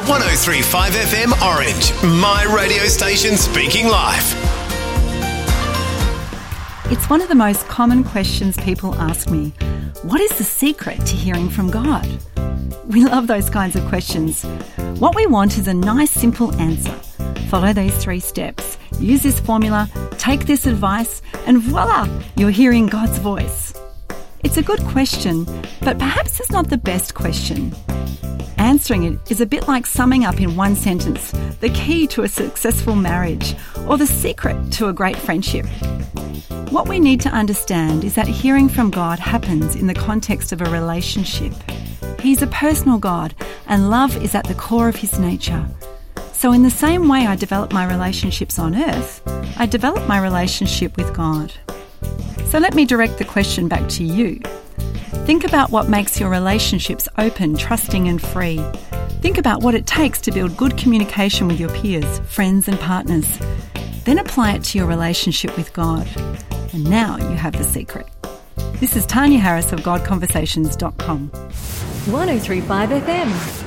103.5 FM Orange, my radio station speaking life. It's one of the most common questions people ask me. What is the secret to hearing from God? We love those kinds of questions. What we want is a nice, simple answer. Follow these 3 steps. Use this formula, take this advice, and voila, you're hearing God's voice. It's a good question, but perhaps it's not the best question. Answering it is a bit like summing up in one sentence the key to a successful marriage or the secret to a great friendship. What we need to understand is that hearing from God happens in the context of a relationship. He's a personal God, and love is at the core of his nature. So in the same way I develop my relationships on earth, I develop my relationship with God. So let me direct the question back to you. Think about what makes your relationships open, trusting and free. Think about what it takes to build good communication with your peers, friends and partners. Then apply it to your relationship with God. And now you have the secret. This is Tanya Harris of GodConversations.com. 103.5 FM.